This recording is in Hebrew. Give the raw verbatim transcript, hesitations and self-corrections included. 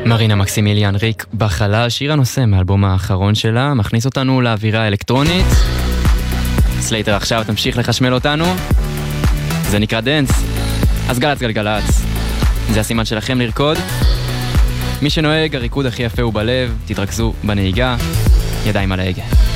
מרינה מקסימיליאן ריק בחלל, שיר הנושא מאלבום האחרון שלה, מכניס אותנו לאווירה האלקטרונית. סלייטר עכשיו תמשיך לחשמל אותנו, זה נקרא דנס, אז גלץ גלגלץ, זה הסימן שלכם לרקוד. מי שנוהג, הריקוד הכי יפה הוא בלב, תתרכזו בנהיגה, ידיים על ההגה.